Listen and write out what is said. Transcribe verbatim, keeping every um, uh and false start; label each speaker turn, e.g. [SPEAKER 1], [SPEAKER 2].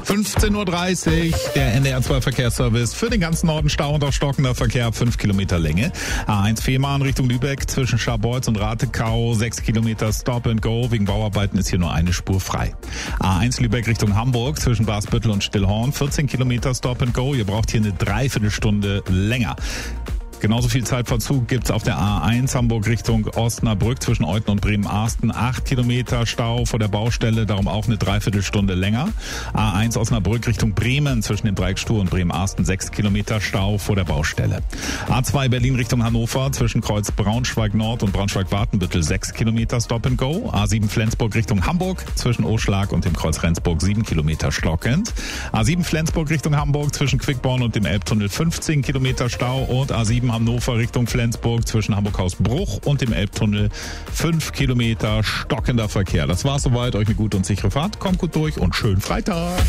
[SPEAKER 1] fünfzehn Uhr dreißig, der N D R zwei Verkehrsservice für den ganzen Norden. Stau und auch stockender Verkehr, fünf Kilometer Länge. A eins Fehmarn Richtung Lübeck zwischen Scharbeutz und Ratekau, sechs Kilometer Stop and Go. Wegen Bauarbeiten ist hier nur eine Spur frei. A eins Lübeck Richtung Hamburg zwischen Basbüttel und Stillhorn, vierzehn Kilometer Stop and Go. Ihr braucht hier eine Dreiviertelstunde länger. Genauso viel Zeitverzug gibt's auf der A eins Hamburg Richtung Osnabrück zwischen Euthen und Bremen-Arsten. Acht Kilometer Stau vor der Baustelle, darum auch eine Dreiviertelstunde länger. A eins Osnabrück Richtung Bremen zwischen dem Dreieck Stur und Bremen-Arsten. Sechs Kilometer Stau vor der Baustelle. A zwei Berlin Richtung Hannover zwischen Kreuz Braunschweig-Nord und Braunschweig-Wartenbüttel. Sechs Kilometer Stop and Go. A sieben Flensburg Richtung Hamburg zwischen Oschlag und dem Kreuz Rendsburg. Sieben Kilometer stockend. A sieben Flensburg Richtung Hamburg zwischen Quickborn und dem Elbtunnel. fünfzehn Kilometer Stau. Und A sieben Hannover Richtung Flensburg zwischen Hamburg-Hausbruch und dem Elbtunnel. Fünf Kilometer stockender Verkehr. Das war's soweit. Euch eine gute und sichere Fahrt. Kommt gut durch und schönen Freitag.